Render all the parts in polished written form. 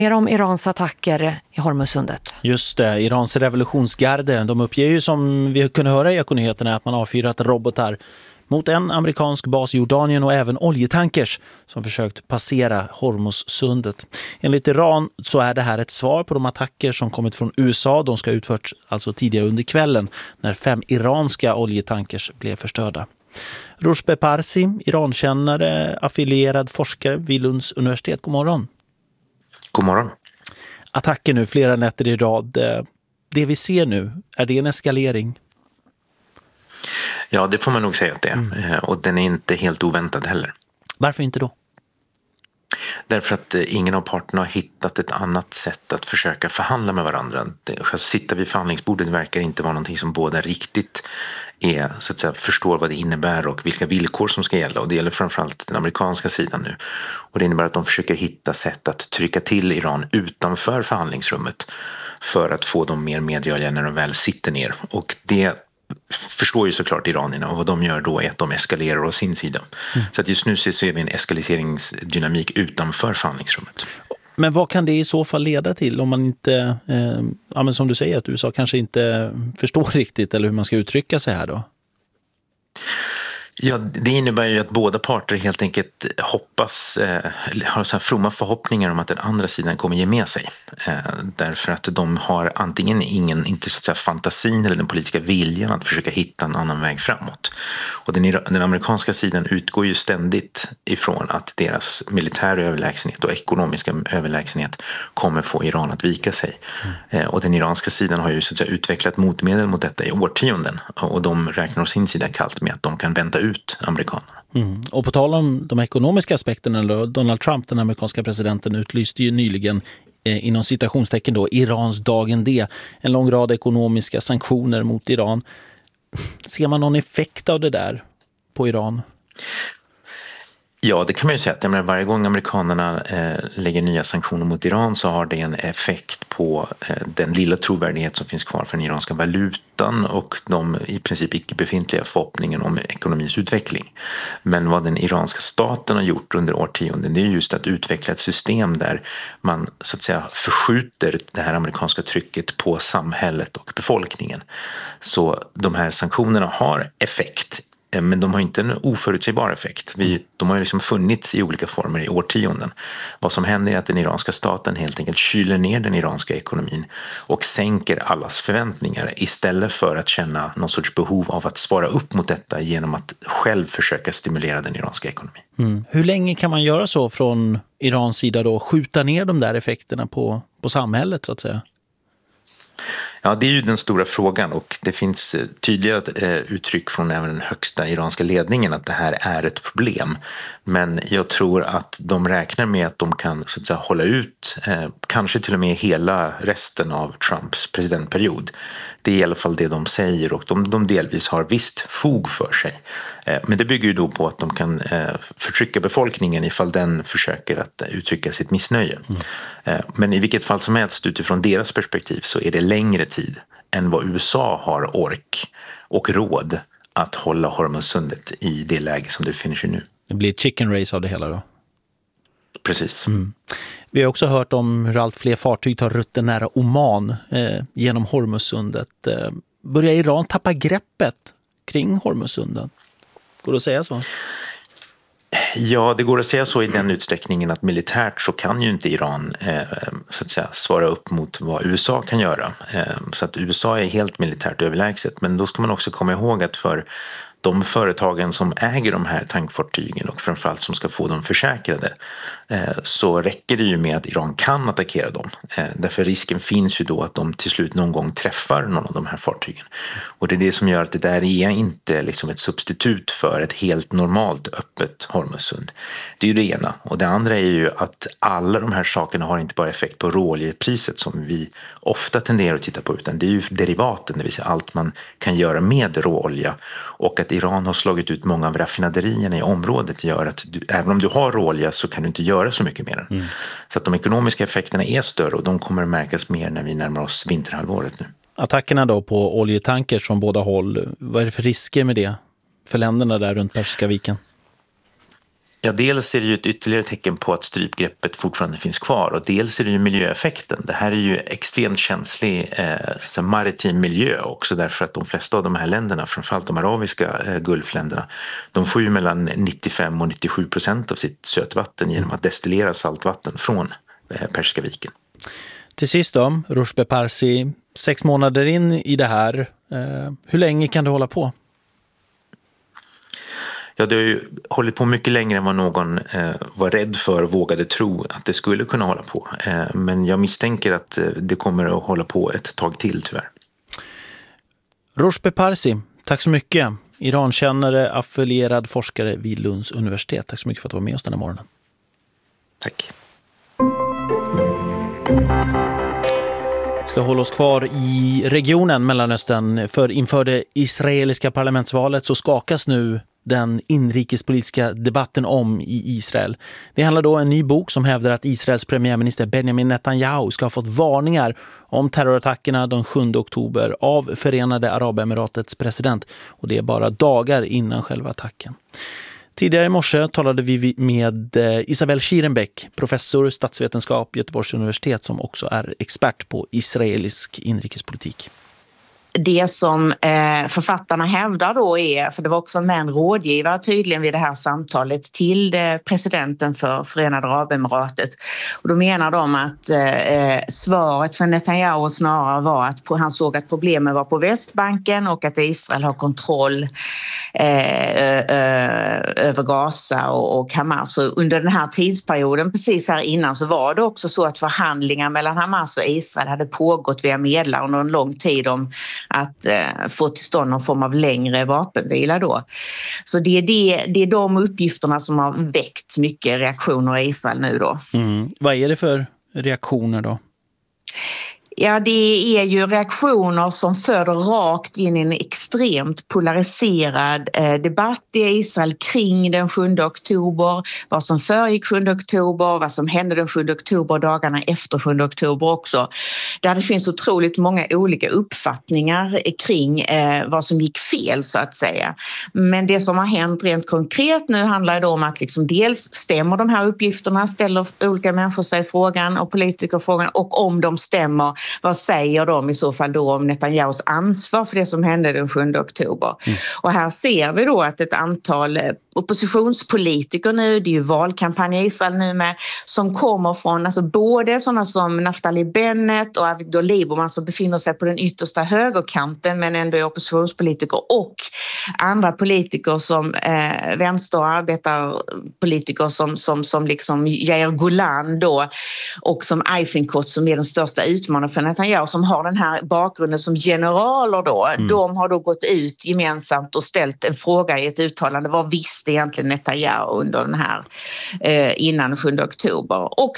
Mer om Irans attacker i Hormuzsundet. Just det, Irans revolutionsgarde. De uppger ju, som vi kunde höra i Ekonyheterna, att man avfyrat robotar mot en amerikansk bas i Jordanien och även oljetankers som försökt passera Hormuzsundet. Enligt Iran så är det här ett svar på de attacker som kommit från USA. De ska ha utförts alltså tidigare under kvällen när 5 iranska oljetankers blev förstörda. Rushbeh Parsi, Irankännare, affilierad forskare vid Lunds universitet. God morgon. God morgon. Attacker nu flera nätter i rad. Det vi ser nu, är det en eskalering? Ja, det får man nog säga att det är. Och den är inte helt oväntad heller. Varför inte då? Därför att ingen av parterna har hittat ett annat sätt att försöka förhandla med varandra. Att sitta vid förhandlingsbordet verkar inte vara någonting som båda riktigt är, så att säga, förstår vad det innebär och vilka villkor som ska gälla. Och det gäller framförallt den amerikanska sidan nu. Och det innebär att de försöker hitta sätt att trycka till Iran utanför förhandlingsrummet för att få dem mer medgörliga när de väl sitter ner. Och det förstår ju såklart iranierna, och vad de gör då är att de eskalerar å sin sida. Så att just nu ser vi en eskaleringsdynamik utanför förhandlingsrummet. Men vad kan det i så fall leda till om man inte, men som du säger, att USA kanske inte förstår riktigt eller hur man ska uttrycka sig här då? Ja, det innebär ju att båda parter helt enkelt hoppas, har så här fromma förhoppningar om att den andra sidan kommer ge med sig. Därför att de har antingen inte så att säga fantasin eller den politiska viljan att försöka hitta en annan väg framåt. Och den amerikanska sidan utgår ju ständigt ifrån att deras militära överlägsenhet och ekonomiska överlägsenhet kommer få Iran att vika sig. Och den iranska sidan har ju så att säga utvecklat motmedel mot detta i årtionden. Och de räknar å sin sida kallt med att de kan vänta ut amerikanerna. Och på tal om de ekonomiska aspekterna då, Donald Trump, den amerikanska presidenten, utlyste ju nyligen inom citationstecken då Irans dagen D, en lång rad ekonomiska sanktioner mot Iran. Ser man någon effekt av det där på Iran? Ja, det kan man ju säga att varje gång amerikanerna lägger nya sanktioner mot Iran så har det en effekt på den lilla trovärdighet som finns kvar för den iranska valutan och de i princip icke befintliga förhoppningen om ekonomins utveckling. Men vad den iranska staten har gjort under årtionden, det är just att utveckla ett system där man så att säga förskjuter det här amerikanska trycket på samhället och befolkningen. Så de här sanktionerna har effekt. Men de har inte en oförutsägbar effekt. De har ju liksom funnits i olika former i årtionden. Vad som händer är att den iranska staten helt enkelt kyler ner den iranska ekonomin och sänker allas förväntningar istället för att känna någon sorts behov av att svara upp mot detta genom att själv försöka stimulera den iranska ekonomin. Hur länge kan man göra så från Irans sida då? Skjuta ner de där effekterna på samhället så att säga? Ja, det är ju den stora frågan, och det finns tydliga uttryck från även den högsta iranska ledningen att det här är ett problem. Men jag tror att de räknar med att de kan så att säga hålla ut kanske till och med hela resten av Trumps presidentperiod. Det är i alla fall det de säger, och de delvis har visst fog för sig. Men det bygger ju då på att de kan förtrycka befolkningen ifall den försöker att uttrycka sitt missnöje. Men i vilket fall som helst utifrån deras perspektiv så är det längre tid än vad USA har ork och råd att hålla Hormuzsundet i det läge som det finns nu. Det blir ett chicken race av det hela då? Precis. Vi har också hört om hur allt fler fartyg tar rutten nära Oman genom Hormuzsundet. Börjar Iran tappa greppet kring Hormuzsundet? Går det att säga så? Ja, det går att säga så i den utsträckningen att militärt så kan ju inte Iran så att säga svara upp mot vad USA kan göra. Så att USA är helt militärt överlägset, men då ska man också komma ihåg att för de företagen som äger de här tankfartygen och framförallt som ska få dem försäkrade, så räcker det ju med att Iran kan attackera dem. Därför risken finns ju då att de till slut någon gång träffar någon av de här fartygen. Och det är det som gör att det där är inte liksom ett substitut för ett helt normalt öppet Hormuzsund. Det är ju det ena. Och det andra är ju att alla de här sakerna har inte bara effekt på råoljepriset som vi ofta tenderar att titta på, utan det är ju derivaten, det vill säga allt man kan göra med råolja. Och att Iran har slagit ut många av raffinaderierna i området gör att även om du har råolja så kan du inte göra så mycket mer. Så att de ekonomiska effekterna är större, och de kommer att märkas mer när vi närmar oss vinterhalvåret nu. Attackerna då på oljetankers från båda håll, vad är det för risker med det för länderna där runt Persiska viken? Ja, dels är det ju ett ytterligare tecken på att strypgreppet fortfarande finns kvar och dels är det ju miljöeffekten. Det här är ju extremt känslig maritim miljö också därför att de flesta av de här länderna, framförallt de arabiska gulfländerna, de får ju mellan 95 och 97% av sitt sötvatten genom att destillera saltvatten från Persiska viken. Till sist då, Roshbeh Parsi, 6 månader in i det här, hur länge kan du hålla på? Ja, det har ju hållit på mycket längre än vad någon var rädd för och vågade tro att det skulle kunna hålla på. Men jag misstänker att det kommer att hålla på ett tag till tyvärr. Roshbeh Parsi, tack så mycket. Irankännare, affilierad forskare vid Lunds universitet. Tack så mycket för att du var med oss den här morgonen. Tack. Ska hålla oss kvar i regionen Mellanöstern, för inför det israeliska parlamentsvalet så skakas nu den inrikespolitiska debatten om i Israel. Det handlar då om en ny bok som hävdar att Israels premiärminister Benjamin Netanyahu ska ha fått varningar om terrorattackerna den 7 oktober av Förenade Arabemiratets president, och det är bara dagar innan själva attacken. Tidigare i morse talade vi med Isabel Schierenbeck, professor i statsvetenskap vid Göteborgs universitet som också är expert på israelisk inrikespolitik. Det som författarna hävdar då är, för det var också med en rådgivare tydligen vid det här samtalet till presidenten för Förenade Arabemiratet. Och då menar de att svaret för Netanyahu snarare var att han såg att problemen var på Västbanken och att Israel har kontroll över Gaza och Hamas. Och under den här tidsperioden precis här innan så var det också så att förhandlingar mellan Hamas och Israel hade pågått via medlare under en lång tid om att få till stånd någon form av längre vapenvila då. Så det är de uppgifterna som har väckt mycket reaktioner i Israel nu då. Vad är det för reaktioner då? Ja, det är ju reaktioner som föder rakt in i en extremt polariserad debatt i Israel kring den 7 oktober, vad som föregick 7 oktober, vad som hände den 7 oktober och dagarna efter 7 oktober också. Där det finns otroligt många olika uppfattningar kring vad som gick fel så att säga. Men det som har hänt rent konkret nu handlar då om att liksom dels stämmer de här uppgifterna, ställer olika människor sig frågan och politiker frågan, och om de stämmer, vad säger de i så fall då om Netanyahus ansvar för det som hände den 7 oktober? Och här ser vi då att ett antal oppositionspolitiker nu, det är ju valkampanj i Israel nu med, som kommer från alltså både sådana som Naftali Bennett och Avigdor Lieberman som befinner sig på den yttersta högerkanten men ändå är oppositionspolitiker, och andra politiker som vänster- och arbetarpolitiker som liksom Yair Golan då, och som Eisenkot som är den största utmanaren för Netanyahu, som har den här bakgrunden som generaler då. De har då gått ut gemensamt och ställt en fråga i ett uttalande. Vad visste egentligen Netanyahu under den här innan 7 oktober? Och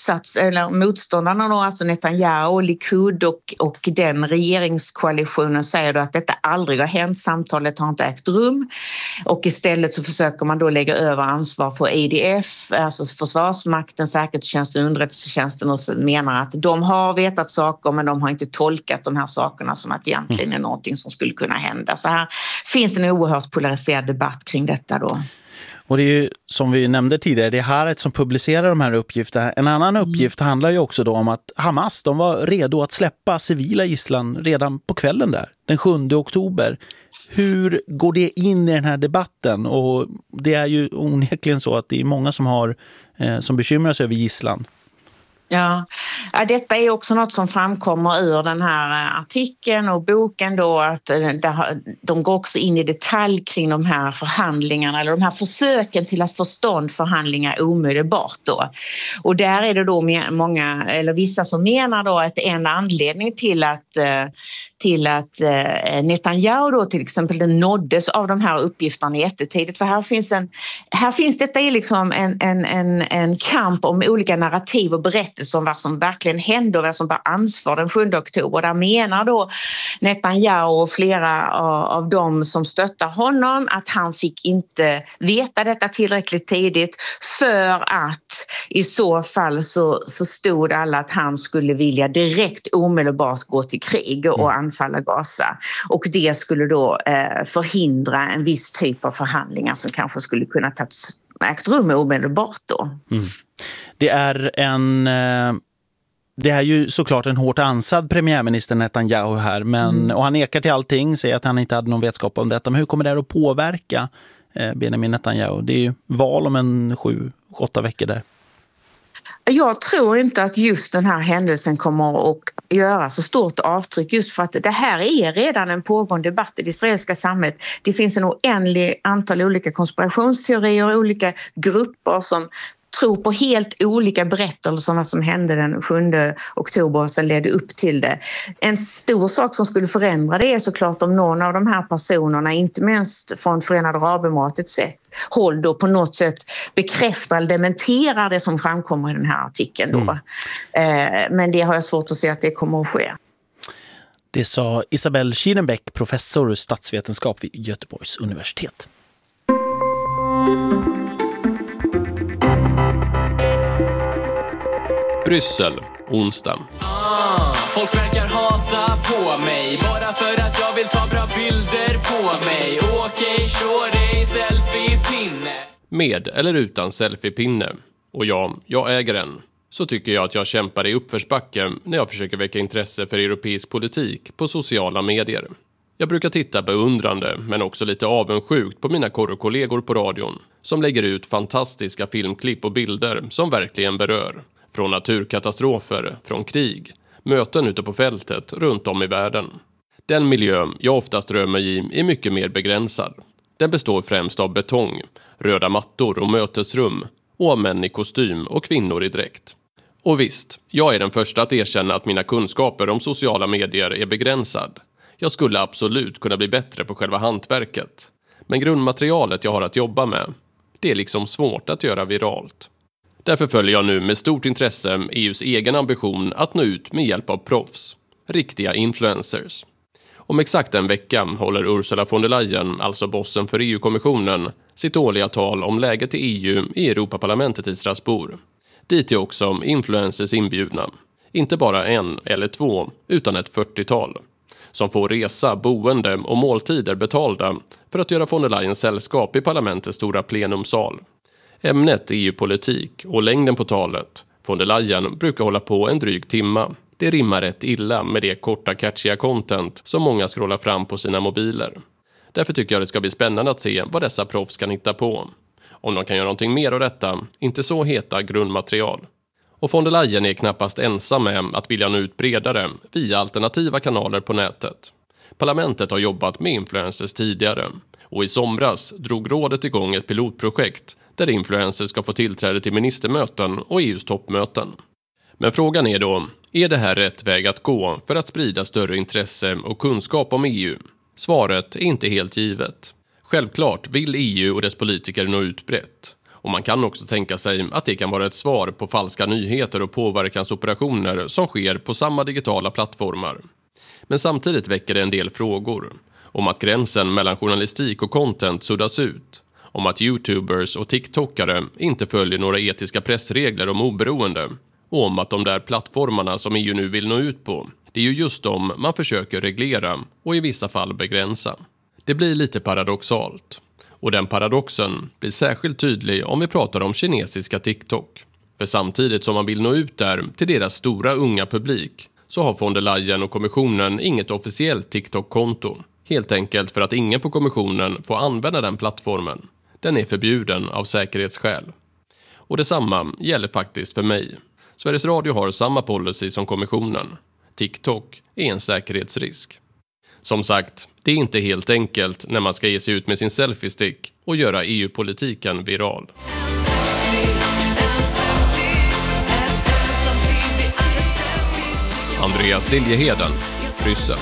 motståndarna då, alltså Netanyahu, Likud och den regeringskoalitionen säger då att detta aldrig har hänt, samtalet har inte ägt rum, och istället så försöker man då lägga över ansvar för IDF, alltså Försvarsmakten, säkerhetstjänsten, underrättelsetjänsten, och menar att de har vetat saker men de har inte tolkat de här sakerna som att egentligen är någonting som skulle kunna hända. Så här finns en oerhört polariserad debatt kring detta då. Och det är ju, som vi nämnde tidigare, det är Haaretz som publicerar de här uppgifterna. En annan uppgift handlar ju också då om att Hamas, de var redo att släppa civila gisslan redan på kvällen där, den 7 oktober. Hur går det in i den här debatten? Och det är ju onekligen så att det är många som bekymrar sig över gisslan. Ja, detta är också något som framkommer ur den här artikeln och boken då, att de går också in i detalj kring de här förhandlingarna eller de här försöken till att få stånd förhandlingar omedelbart då. Och där är det då många eller vissa som menar då att en anledning till att Netanyahu då till exempel den nåddes av de här uppgifterna jättetidigt, för här finns detta är liksom en kamp om olika narrativ och berättelser om vad som verkligen hände och vad som var ansvar den 7 oktober. Där menar då Netanyahu och flera av dem som stöttar honom att han fick inte veta detta tillräckligt tidigt, för att i så fall så förstod alla att han skulle vilja direkt omedelbart gå till krig och anfalla Gaza, och det skulle då förhindra en viss typ av förhandlingar som kanske skulle kunna ägt rum omedelbart då. Mm. Det är ju såklart en hårt ansad premiärminister Netanyahu här, och han nekar till allting, säger att han inte hade någon vetskap om detta. Men hur kommer det att påverka Benjamin Netanyahu? Det är ju val om 7-8 veckor där. Jag tror inte att just den här händelsen kommer att göra så stort avtryck, just för att det här är redan en pågående debatt i det israeliska samhället. Det finns en oändlig antal olika konspirationsteorier, olika grupper som tror på helt olika berättelser om vad som hände den 7 oktober och sen ledde upp till det. En stor sak som skulle förändra det är såklart om någon av de här personerna, inte minst från Förenade Arabemiratets håll, då på något sätt bekräftar eller dementerar det som framkommer i den här artikeln då. Men det har jag svårt att se att det kommer att ske. Det sa Isabelle Schierenbeck, professor i statsvetenskap vid Göteborgs universitet. Bryssel, onsdag. Folk verkar hata på mig bara för att jag vill ta bra bilder på mig. Okej, show dig selfie-pinne. Med eller utan selfie-pinne. Och jag äger en. Så tycker jag att jag kämpar i uppförsbacke när jag försöker väcka intresse för europeisk politik på sociala medier. Jag brukar titta beundrande men också lite avundsjukt på mina korrekollegor på radion som lägger ut fantastiska filmklipp och bilder som verkligen berör. Från naturkatastrofer, från krig, möten ute på fältet runt om i världen. Den miljö jag oftast rör mig i är mycket mer begränsad. Den består främst av betong, röda mattor och mötesrum och av män i kostym och kvinnor i dräkt. Och visst, jag är den första att erkänna att mina kunskaper om sociala medier är begränsad. Jag skulle absolut kunna bli bättre på själva hantverket. Men grundmaterialet jag har att jobba med, det är liksom svårt att göra viralt. Därför följer jag nu med stort intresse EUs egen ambition att nå ut med hjälp av proffs, riktiga influencers. Om exakt en vecka håller Ursula von der Leyen, alltså bossen för EU-kommissionen, sitt årliga tal om läget i EU i Europaparlamentet i Strasbourg. Dit är också influencers inbjudna. Inte bara 1 eller 2, utan ett 40-tal. Som får resa, boende och måltider betalda för att göra von der Leyens sällskap i parlamentets stora plenumsal. Ämnet är EU-politik och längden på talet. Von der Leyen brukar hålla på en dryg timma. Det rimmar rätt illa med det korta catchiga content som många scrollar fram på sina mobiler. Därför tycker jag det ska bli spännande att se vad dessa proffs kan hitta på. Om de kan göra någonting mer av detta, inte så heta grundmaterial. Och von der Leyen är knappast ensam med att vilja nå ut bredare via alternativa kanaler på nätet. Parlamentet har jobbat med influencers tidigare. Och i somras drog rådet igång ett pilotprojekt där influencers ska få tillträde till ministermöten och EUs toppmöten. Men frågan är då, är det här rätt väg att gå för att sprida större intresse och kunskap om EU? Svaret är inte helt givet. Självklart vill EU och dess politiker nå ut brett. Och man kan också tänka sig att det kan vara ett svar på falska nyheter och påverkansoperationer som sker på samma digitala plattformar. Men samtidigt väcker det en del frågor. Om att gränsen mellan journalistik och content suddas ut. Om att YouTubers och TikTokare inte följer några etiska pressregler om oberoende. Och om att de där plattformarna som EU nu vill nå ut på, det är ju just de man försöker reglera och i vissa fall begränsa. Det blir lite paradoxalt. Och den paradoxen blir särskilt tydlig om vi pratar om kinesiska TikTok. För samtidigt som man vill nå ut där till deras stora unga publik så har von der Leyen och kommissionen inget officiellt TikTok-konto. Helt enkelt för att ingen på kommissionen får använda den plattformen. Den är förbjuden av säkerhetsskäl. Och detsamma gäller faktiskt för mig. Sveriges Radio har samma policy som kommissionen. TikTok är en säkerhetsrisk. Som sagt, det är inte helt enkelt när man ska ge sig ut med sin selfie-stick och göra EU-politiken viral. Andreas Liljeheden, Bryssel.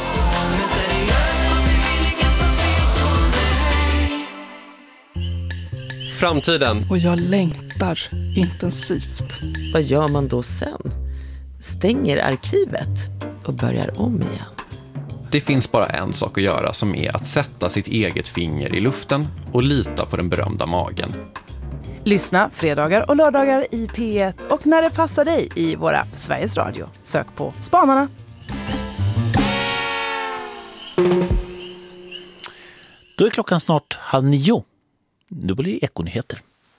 Framtiden. Och jag längtar intensivt. Vad gör man då sen? Stänger arkivet och börjar om igen. Det finns bara en sak att göra som är att sätta sitt eget finger i luften och lita på den berömda magen. Lyssna fredagar och lördagar i P1 och när det passar dig i vår app Sveriges Radio. Sök på Spanarna. Då är klockan snart 8:30. Nu blir det ekonyheter.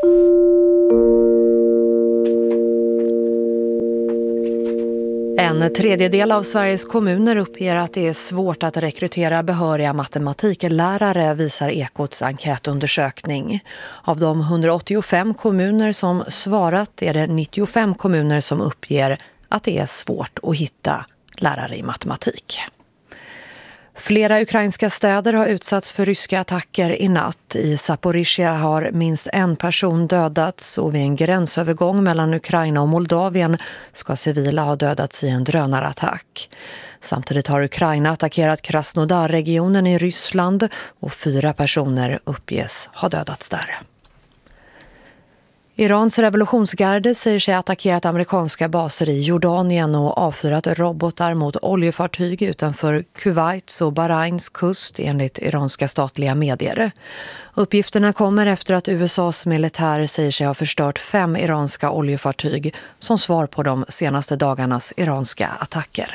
En tredjedel av Sveriges kommuner uppger att det är svårt att rekrytera behöriga matematiklärare, visar Ekots enkätundersökning. Av de 185 kommuner som svarat är det 95 kommuner som uppger att det är svårt att hitta lärare i matematik. Flera ukrainska städer har utsatts för ryska attacker i natt. I Zaporizjzja har minst en person dödats och vid en gränsövergång mellan Ukraina och Moldavien ska civila ha dödats i en drönarattack. Samtidigt har Ukraina attackerat Krasnodar-regionen i Ryssland och 4 personer uppges ha dödats där. Irans revolutionsgarde säger sig ha attackerat amerikanska baser i Jordanien och avfyrat robotar mot oljefartyg utanför Kuwaits och Bahrains kust, enligt iranska statliga medier. Uppgifterna kommer efter att USAs militär säger sig ha förstört 5 iranska oljefartyg som svar på de senaste dagarnas iranska attacker.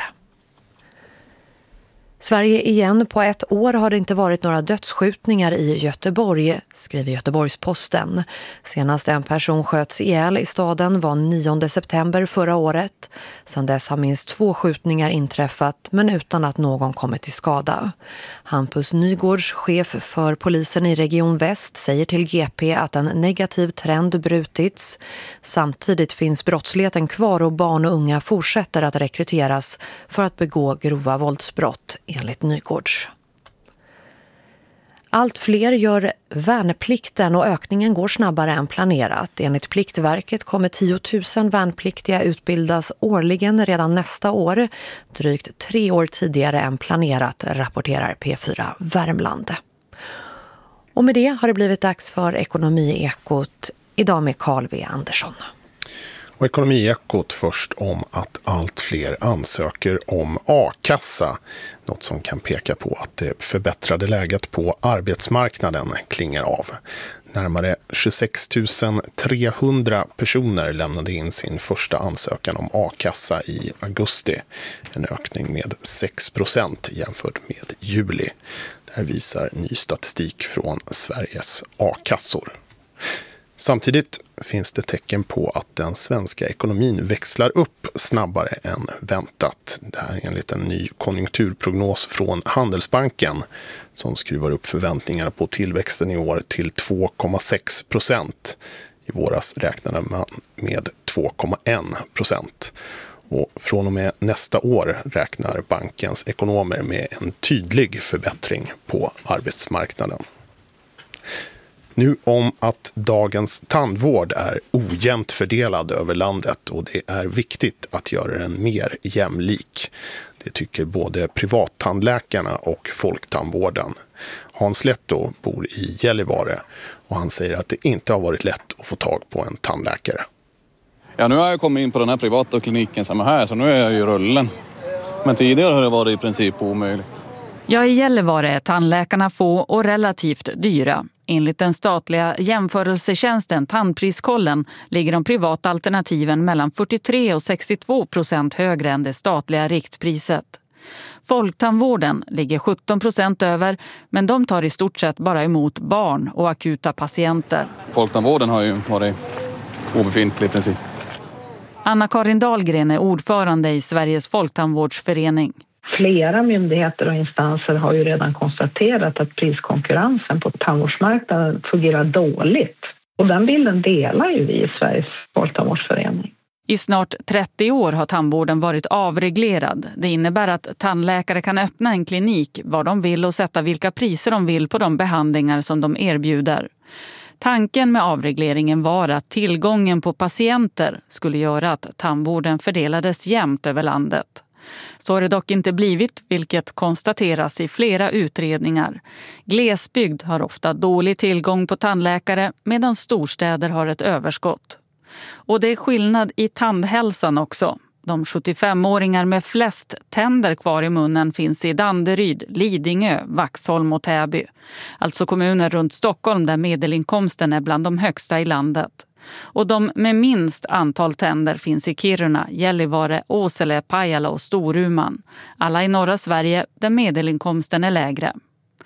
Sverige igen, på ett år har det inte varit några dödsskjutningar i Göteborg, skriver Göteborgs-Posten. Senast en person sköts ihjäl i staden var 9 september förra året. Sedan dess har minst 2 skjutningar inträffat, men utan att någon kommit till skada. Hampus Nygårds, chef för polisen i Region Väst, säger till GP att en negativ trend brutits. Samtidigt finns brottsligheten kvar och barn och unga fortsätter att rekryteras för att begå grova våldsbrott, enligt Nygårds. Allt fler gör värnplikten och ökningen går snabbare än planerat. Enligt Pliktverket kommer 10 000 värnpliktiga utbildas årligen redan nästa år. Drygt 3 år tidigare än planerat, rapporterar P4 Värmland. Och med det har det blivit dags för Ekonomiekot, idag med Carl V. Andersson. Och Ekonomiekot först om att allt fler ansöker om a-kassa. Något som kan peka på att det förbättrade läget på arbetsmarknaden klingar av. Närmare 26 300 personer lämnade in sin första ansökan om a-kassa i augusti. En ökning med 6% jämfört med juli. Det här visar ny statistik från Sveriges a-kassor. Samtidigt finns det tecken på att den svenska ekonomin växlar upp snabbare än väntat. Det här är enligt en ny konjunkturprognos från Handelsbanken som skruvar upp förväntningarna på tillväxten i år till 2,6%. I våras räknade man med 2,1%. Och från och med nästa år räknar bankens ekonomer med en tydlig förbättring på arbetsmarknaden. Nu om att dagens tandvård är ojämnt fördelad över landet och det är viktigt att göra den mer jämlik. Det tycker både privattandläkarna och folktandvården. Hans Letto bor i Gällivare och han säger att det inte har varit lätt att få tag på en tandläkare. Ja, nu har jag kommit in på den här privata kliniken som är här, så nu är jag i rullen. Men tidigare har det varit i princip omöjligt. Ja, i Gällivare är tandläkarna få och relativt dyra. Enligt den statliga jämförelsetjänsten Tandpriskollen ligger de privata alternativen mellan 43 och 62% högre än det statliga riktpriset. Folktandvården ligger 17% över, men de tar i stort sett bara emot barn och akuta patienter. Folktandvården har ju varit obefintlig i princip. Anna-Karin Dahlgren är ordförande i Sveriges folktandvårdsförening. Flera myndigheter och instanser har ju redan konstaterat att priskonkurrensen på tandvårdsmarknaden fungerar dåligt. Och den bilden delar ju vi i Sveriges folktandvårdsförening. I snart 30 år har tandvården varit avreglerad. Det innebär att tandläkare kan öppna en klinik var de vill och sätta vilka priser de vill på de behandlingar som de erbjuder. Tanken med avregleringen var att tillgången på patienter skulle göra att tandvården fördelades jämnt över landet. Så har det dock inte blivit, vilket konstateras i flera utredningar. Glesbygd har ofta dålig tillgång på tandläkare medan storstäder har ett överskott. Och det är skillnad i tandhälsan också. De 75-åringar med flest tänder kvar i munnen finns i Danderyd, Lidingö, Vaxholm och Täby. Alltså kommuner runt Stockholm där medelinkomsten är bland de högsta i landet. Och de med minst antal tänder finns i Kiruna, Gällivare, Åsele, Pajala och Storuman. Alla i norra Sverige där medelinkomsten är lägre.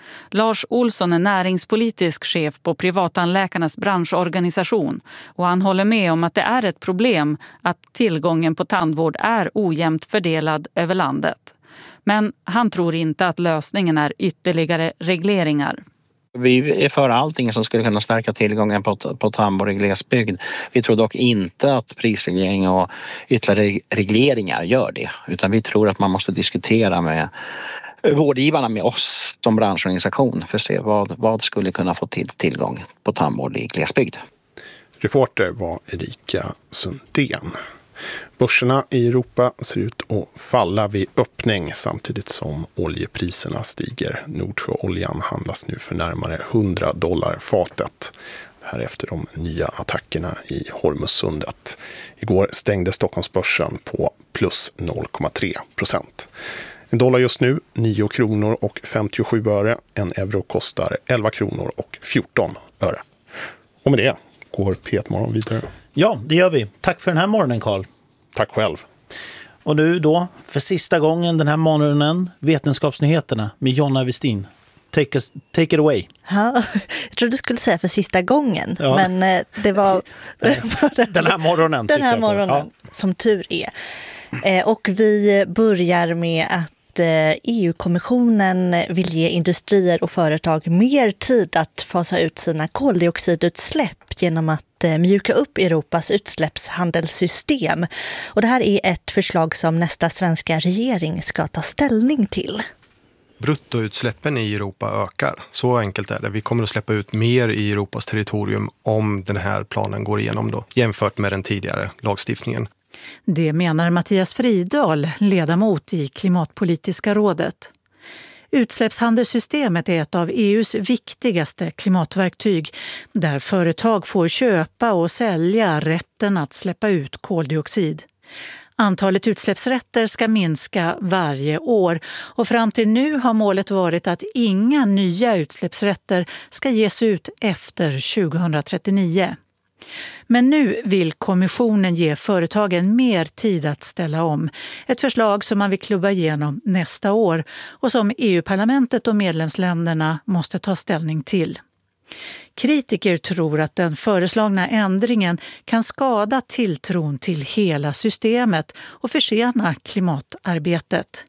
Lars Olsson är näringspolitisk chef på privattandläkarnas branschorganisation och han håller med om att det är ett problem att tillgången på tandvård är ojämnt fördelad över landet. Men han tror inte att lösningen är ytterligare regleringar. Vi är för allting som skulle kunna stärka tillgången på tandvård i glesbygd. Vi tror dock inte att prisreglering och ytterligare regleringar gör det. Utan vi tror att man måste diskutera med vårdgivarna, med oss som branschorganisation, för att se vad skulle kunna få tillgång på tandvård i glesbygd. Reporter var Erika Sundén. Börserna i Europa ser ut att falla vid öppning samtidigt som oljepriserna stiger. Nordsjöoljan handlas nu för närmare $100 fatet. Det här efter de nya attackerna i Hormuzsundet. Igår stängde Stockholmsbörsen på plus 0,3%. En dollar just nu 9 kronor och 57 öre. En euro kostar 11 kronor och 14 öre. Och med det går P1-morgon vidare. Ja, det gör vi. Tack för den här morgonen, Carl. Tack själv. Och nu då, för sista gången den här morgonen, Vetenskapsnyheterna med Jonna Westin. Take it away. Ja, jag trodde du skulle säga för sista gången, ja. Men det var den här morgonen. Den här morgonen, ja. Som tur är. Och vi börjar med att EU-kommissionen vill ge industrier och företag mer tid att fasa ut sina koldioxidutsläpp genom att mjuka upp Europas utsläppshandelssystem. Och det här är ett förslag som nästa svenska regering ska ta ställning till. Bruttoutsläppen i Europa ökar. Så enkelt är det. Vi kommer att släppa ut mer i Europas territorium om den här planen går igenom då, jämfört med den tidigare lagstiftningen. Det menar Mattias Fridahl, ledamot i Klimatpolitiska rådet. Utsläppshandelssystemet är ett av EUs viktigaste klimatverktyg där företag får köpa och sälja rätten att släppa ut koldioxid. Antalet utsläppsrätter ska minska varje år och fram till nu har målet varit att inga nya utsläppsrätter ska ges ut efter 2039. Men nu vill kommissionen ge företagen mer tid att ställa om. Ett förslag som man vill klubba igenom nästa år och som EU-parlamentet och medlemsländerna måste ta ställning till. Kritiker tror att den föreslagna ändringen kan skada tilltron till hela systemet och försena klimatarbetet.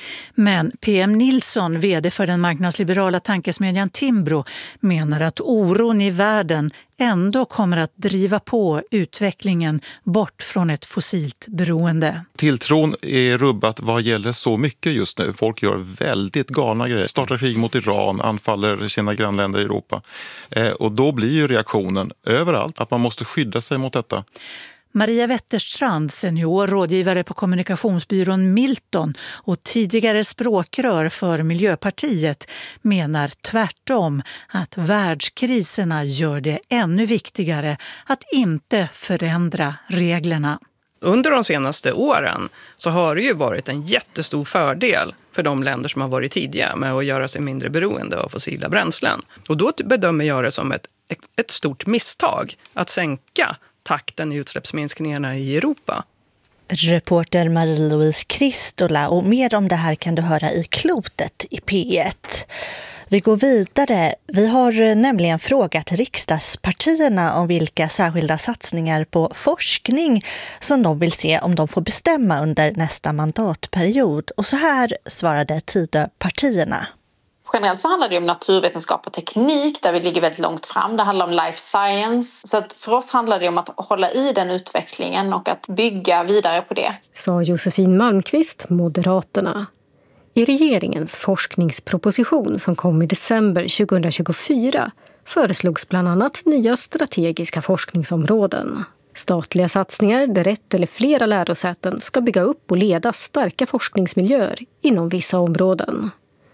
Men PM Nilsson, vd för den marknadsliberala tankesmedjan Timbro, menar att oron i världen ändå kommer att driva på utvecklingen bort från ett fossilt beroende. Tilltron är rubbat vad gäller så mycket just nu. Folk gör väldigt galna grejer. Startar krig mot Iran, anfaller sina grannländer i Europa. Och då blir ju reaktionen överallt att man måste skydda sig mot detta. Maria Wetterstrand, senior rådgivare på kommunikationsbyrån Milton och tidigare språkrör för Miljöpartiet, menar tvärtom att världskriserna gör det ännu viktigare att inte förändra reglerna. Under de senaste åren så har det ju varit en jättestor fördel för de länder som har varit tidiga med att göra sig mindre beroende av fossila bränslen. Och då bedömer jag det som ett stort misstag att sänka takten i utsläppsminskningarna i Europa. Reporter Marie-Louise Kristola, och mer om det här kan du höra i Klotet i P1. Vi går vidare. Vi har nämligen frågat riksdagspartierna om vilka särskilda satsningar på forskning som de vill se om de får bestämma under nästa mandatperiod. Och så här svarade Tidöpartierna. Generellt så handlar det om naturvetenskap och teknik där vi ligger väldigt långt fram. Det handlar om life science. Så att för oss handlar det om att hålla i den utvecklingen och att bygga vidare på det. Sa Josefin Malmqvist, Moderaterna. I regeringens forskningsproposition som kom i december 2024 föreslogs bland annat nya strategiska forskningsområden. Statliga satsningar där ett eller flera lärosäten ska bygga upp och leda starka forskningsmiljöer inom vissa områden.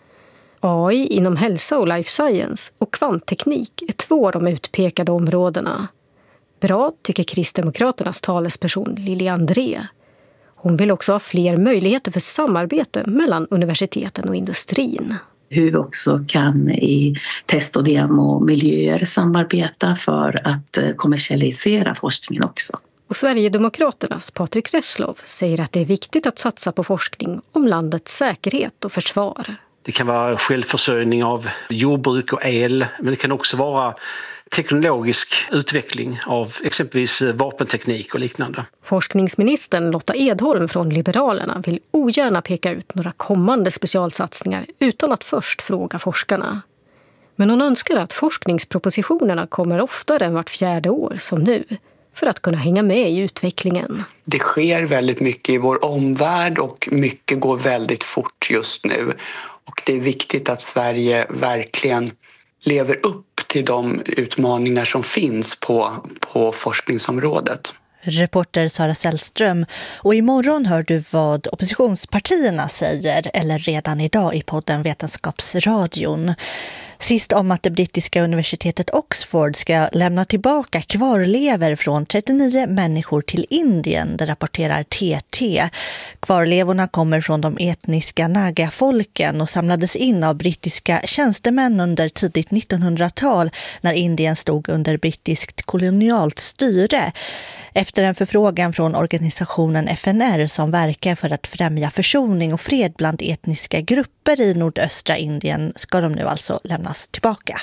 AI inom hälsa och life science och kvantteknik är 2 av de utpekade områdena. Bra, tycker Kristdemokraternas talesperson Lili André. Hon vill också ha fler möjligheter för samarbete mellan universiteten och industrin. Hur vi också kan i test- och demomiljöer samarbeta för att kommersialisera forskningen också. Och Sverigedemokraternas Patrik Reslow säger att det är viktigt att satsa på forskning om landets säkerhet och försvar. Det kan vara självförsörjning av jordbruk och el, men det kan också vara teknologisk utveckling av exempelvis vapenteknik och liknande. Forskningsministern Lotta Edholm från Liberalerna vill ogärna peka ut några kommande specialsatsningar utan att först fråga forskarna. Men hon önskar att forskningspropositionerna kommer oftare än vart 4:e år som nu, för att kunna hänga med i utvecklingen. Det sker väldigt mycket i vår omvärld och mycket går väldigt fort just nu. Och det är viktigt att Sverige verkligen lever upp till de utmaningar som finns på forskningsområdet. Reporter Sara Sällström. Och imorgon hör du vad oppositionspartierna säger, eller redan idag i podden Vetenskapsradion. Sist om att det brittiska universitetet Oxford ska lämna tillbaka kvarlever från 39 människor till Indien, det rapporterar TT. Kvarlevorna kommer från de etniska Naga-folken och samlades in av brittiska tjänstemän under tidigt 1900-tal när Indien stod under brittiskt kolonialt styre. Efter en förfrågan från organisationen FNR som verkar för att främja försoning och fred bland etniska grupper i nordöstra Indien ska de nu alltså lämnas tillbaka.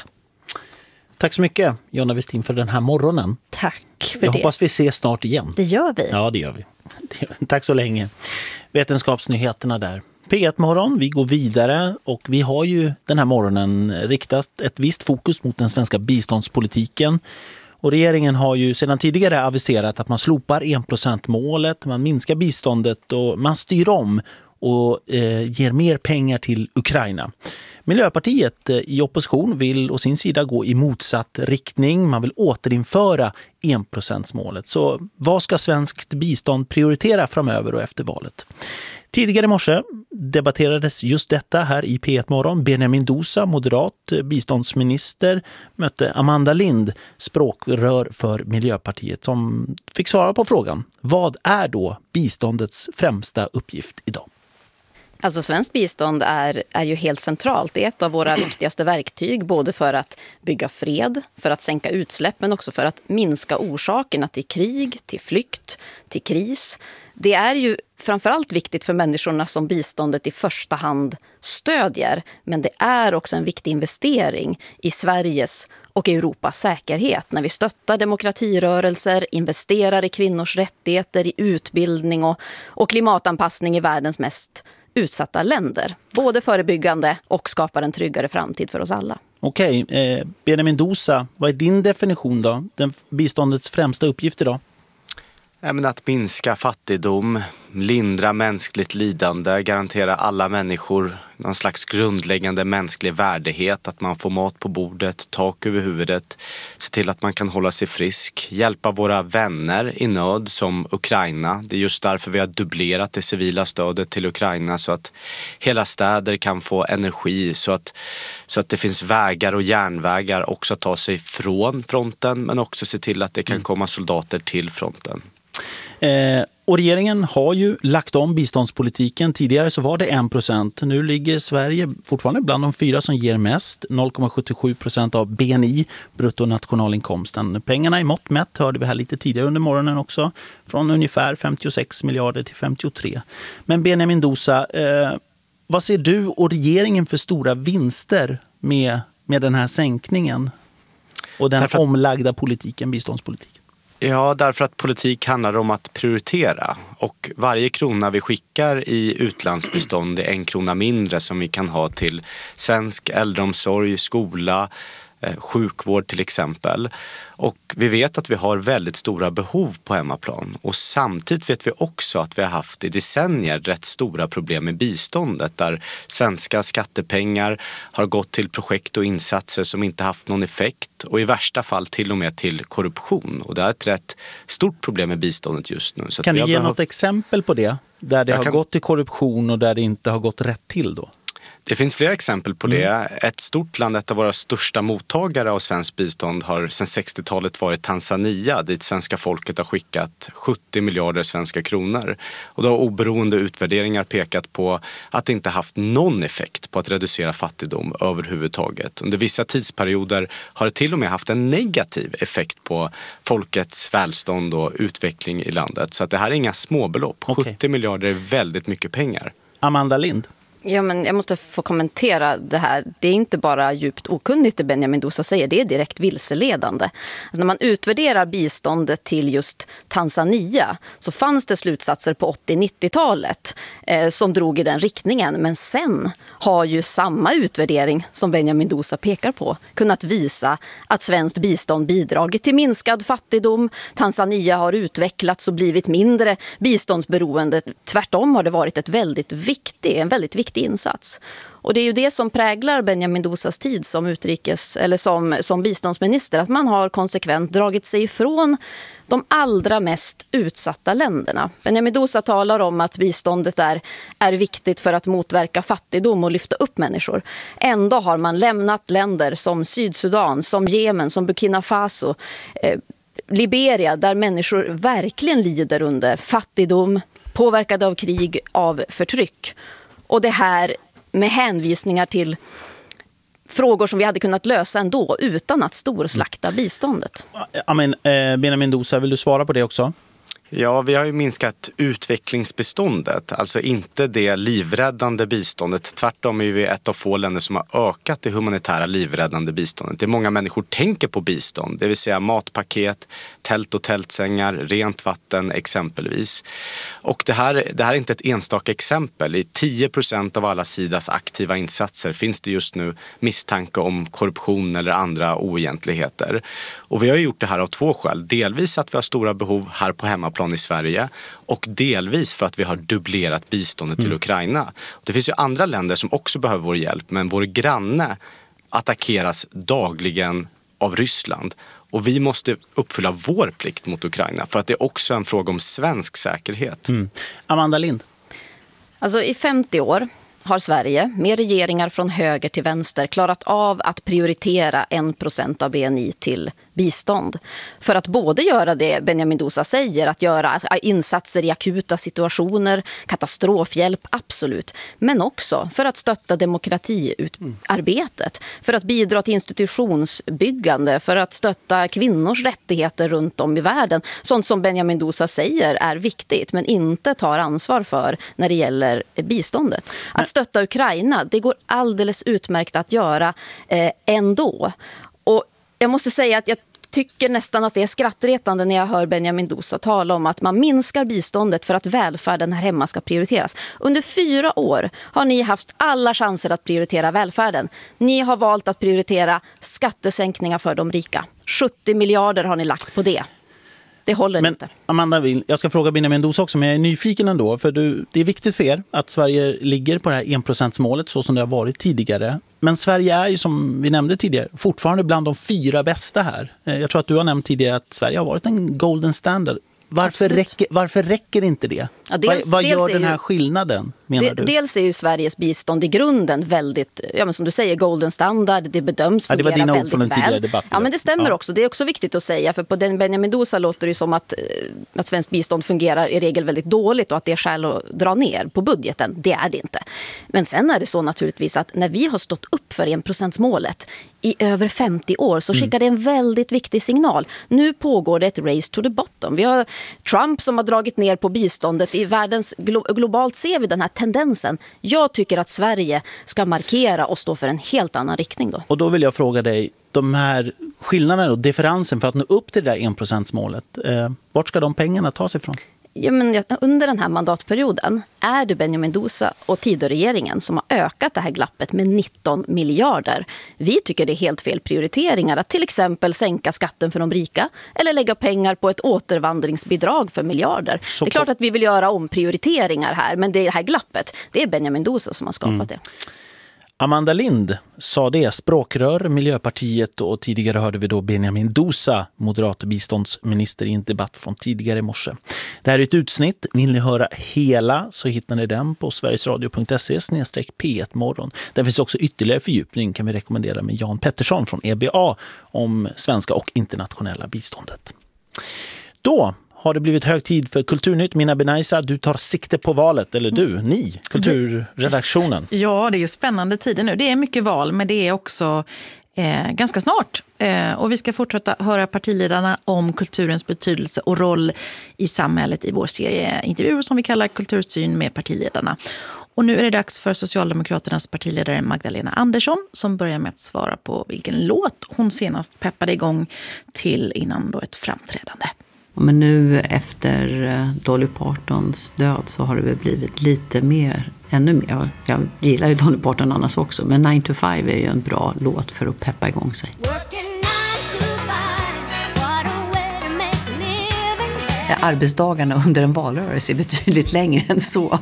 Tack så mycket, Jonna Westin, för den här morgonen. Tack för det. Jag hoppas vi ses snart igen. Det gör vi. Ja, det gör vi. Tack så länge. Vetenskapsnyheterna där. P1-morgon, vi går vidare och vi har ju den här morgonen riktat ett visst fokus mot den svenska biståndspolitiken. Och regeringen har ju sedan tidigare aviserat att man slopar 1%-målet, man minskar biståndet och man styr om och ger mer pengar till Ukraina. Miljöpartiet i opposition vill å sin sida gå i motsatt riktning. Man vill återinföra 1%-målet. Så vad ska svenskt bistånd prioritera framöver och efter valet? Tidigare i morse debatterades just detta här i P1 Morgon. Benjamin Dousa, moderat biståndsminister, mötte Amanda Lind, språkrör för Miljöpartiet, som fick svara på frågan: vad är då biståndets främsta uppgift idag? Alltså svenskt bistånd är ju helt centralt. Det är ett av våra viktigaste verktyg, både för att bygga fred, för att sänka utsläpp, men också för att minska orsakerna till krig, till flykt, till kris. Det är ju framförallt viktigt för människorna som biståndet i första hand stödjer, men det är också en viktig investering i Sveriges och Europas säkerhet när vi stöttar demokratirörelser, investerar i kvinnors rättigheter, i utbildning och klimatanpassning i världens mest utsatta länder. Både förebyggande och skapar en tryggare framtid för oss alla. Okej, Benjamin Dousa, vad är din definition då? Biståndets främsta uppgift idag? Att minska fattigdom, lindra mänskligt lidande, garantera alla människor någon slags grundläggande mänsklig värdighet, att man får mat på bordet, tak över huvudet, se till att man kan hålla sig frisk, hjälpa våra vänner i nöd som Ukraina. Det är just därför vi har dubblerat det civila stödet till Ukraina så att hela städer kan få energi, så att det finns vägar och järnvägar också att ta sig från fronten, men också se till att det kan komma soldater till fronten. Och regeringen har ju lagt om biståndspolitiken. Tidigare så var det 1%. Nu ligger Sverige fortfarande bland de 4 som ger mest. 0,77% av BNI, bruttonationalinkomsten. Pengarna i mått mätt hörde vi här lite tidigare under morgonen också. Från ungefär 56 miljarder till 53. Men Benjamin Dousa, vad ser du och regeringen för stora vinster med den här sänkningen? Och den omlagda politiken, biståndspolitiken? Ja, därför att politik handlar om att prioritera, och varje krona vi skickar i utlandsbistånd är 1 krona mindre som vi kan ha till svensk äldreomsorg, skola, sjukvård till exempel. Och vi vet att vi har väldigt stora behov på hemmaplan, och samtidigt vet vi också att vi har haft i decennier rätt stora problem med biståndet där svenska skattepengar har gått till projekt och insatser som inte haft någon effekt, och i värsta fall till och med till korruption, och det är ett rätt stort problem med biståndet just nu. Så kan du ge något exempel på det, där det har gått till korruption och där det inte har gått rätt till då? Det finns flera exempel på det. Ett stort land, ett av våra största mottagare av svenskt bistånd, har sedan 60-talet varit Tanzania, dit svenska folket har skickat 70 miljarder svenska kronor. Och då har oberoende utvärderingar pekat på att det inte haft någon effekt på att reducera fattigdom överhuvudtaget. Under vissa tidsperioder har det till och med haft en negativ effekt på folkets välstånd och utveckling i landet. Så att det här är inga småbelopp. 70 miljarder är väldigt mycket pengar. Amanda Lind. Ja, men jag måste få kommentera det här. Det är inte bara djupt okunnigt det Benjamin Dousa säger, det är direkt vilseledande. Alltså när man utvärderar biståndet till just Tanzania så fanns det slutsatser på 80-90-talet som drog i den riktningen. Men sen har ju samma utvärdering som Benjamin Dousa pekar på kunnat visa att svenskt bistånd bidragit till minskad fattigdom. Tanzania har utvecklats och blivit mindre biståndsberoende. Tvärtom har det varit en väldigt viktig insats. Och det är ju det som präglar Benjamin Dousas tid som biståndsminister, att man har konsekvent dragit sig ifrån de allra mest utsatta länderna. Benjamin Dousa talar om att biståndet är viktigt för att motverka fattigdom och lyfta upp människor. Ändå har man lämnat länder som Sydsudan, som Jemen, som Burkina Faso, Liberia, där människor verkligen lider under fattigdom, påverkade av krig, av förtryck. Och det här med hänvisningar till frågor som vi hade kunnat lösa ändå utan att storslakta biståndet. Benjamin Dousa, vill du svara på det också? Ja, vi har ju minskat utvecklingsbiståndet, alltså inte det livräddande biståndet. Tvärtom är vi ett av få länder som har ökat det humanitära livräddande biståndet. Det är många människor tänker på bistånd, det vill säga matpaket, tält och tältsängar, rent vatten exempelvis. Och det här är inte ett enstaka exempel. I 10% av alla Sidas aktiva insatser finns det just nu misstanke om korruption eller andra oegentligheter. Och vi har gjort det här av två skäl. Delvis att vi har stora behov här på hemmaplan i Sverige och delvis för att vi har dubblerat biståndet till Ukraina. Det finns ju andra länder som också behöver vår hjälp, men vår granne attackeras dagligen av Ryssland. Och vi måste uppfylla vår plikt mot Ukraina för att det är också en fråga om svensk säkerhet. Amanda Lind. Alltså i 50 år har Sverige med regeringar från höger till vänster klarat av att prioritera 1% av BNI till bistånd. För att både göra det Benjamin Dousa säger, att göra insatser i akuta situationer, katastrofhjälp, absolut. Men också för att stötta demokratiarbetet, för att bidra till institutionsbyggande, för att stötta kvinnors rättigheter runt om i världen. Sånt som Benjamin Dousa säger är viktigt men inte tar ansvar för när det gäller biståndet. Att stötta Ukraina, det går alldeles utmärkt att göra ändå. Och jag måste säga att jag tycker nästan att det är skrattretande när jag hör Benjamin Dousa tala om att man minskar biståndet för att välfärden här hemma ska prioriteras. Under 4 år har ni haft alla chanser att prioritera välfärden. Ni har valt att prioritera skattesänkningar för de rika. 70 miljarder har ni lagt på det. Det håller inte. Amanda, jag ska fråga Benjamin Dousa också, men jag är nyfiken ändå. För det är viktigt för er att Sverige ligger på det här 1%-målet så som det har varit tidigare. Men Sverige är ju, som vi nämnde tidigare, fortfarande bland de 4 bästa här. Jag tror att du har nämnt tidigare att Sverige har varit en golden standard. Varför räcker inte det? Ja, vad gör den här skillnaden, menar du? Dels är ju Sveriges bistånd i grunden väldigt, som du säger, golden standard. Det bedöms fungera väldigt väl. Det var dina ord från en tidigare debatt. Ja, men det stämmer också. Det är också viktigt att säga. För på den Benjamin Dousa låter det som att svenskt bistånd fungerar i regel väldigt dåligt och att det är skäl att dra ner på budgeten. Det är det inte. Men sen är det så naturligtvis att när vi har stått upp för 1%-målet i över 50 år så skickar det en väldigt viktig signal. Nu pågår det ett race to the bottom. Vi har Trump som har dragit ner på biståndet i världens globalt ser vi den här tendensen. Jag tycker att Sverige ska markera och stå för en helt annan riktning då. Och då vill jag fråga dig, de här skillnaderna och differensen för att nå upp till det där 1%-målet, vart ska de pengarna tas ifrån? Ja, men under den här mandatperioden är det Benjamin Dousa och Tidöregeringen som har ökat det här glappet med 19 miljarder. Vi tycker det är helt fel prioriteringar att till exempel sänka skatten för de rika eller lägga pengar på ett återvandringsbidrag för miljarder. Det är klart att vi vill göra omprioriteringar här, men det här glappet, det är Benjamin Dousa som har skapat det. Amanda Lind sa det, språkrör Miljöpartiet, och tidigare hörde vi då Benjamin Dousa, moderat biståndsminister, i en debatt från tidigare i morse. Det här är ett utsnitt. Vill ni höra hela så hittar ni den på sverigesradio.se/P1morgon. Där finns också ytterligare fördjupning, kan vi rekommendera, med Jan Pettersson från EBA om svenska och internationella biståndet. Då har det blivit hög tid för Kulturnytt. Mina Benaisa, du tar sikte på valet, eller ni, kulturredaktionen. Ja, det är spännande tider nu. Det är mycket val, men det är också ganska snart. Och vi ska fortsätta höra partiledarna om kulturens betydelse och roll i samhället i vår serie intervjuer som vi kallar Kultursyn med partiledarna. Och nu är det dags för Socialdemokraternas partiledare Magdalena Andersson som börjar med att svara på vilken låt hon senast peppade igång till innan då ett framträdande. Men nu efter Dolly Partons död så har det väl blivit lite mer, ännu mer. Jag gillar ju Dolly Parton annars också, men 9 to 5 är ju en bra låt för att peppa igång sig. Arbetsdagarna under en valrörelse är betydligt längre än så.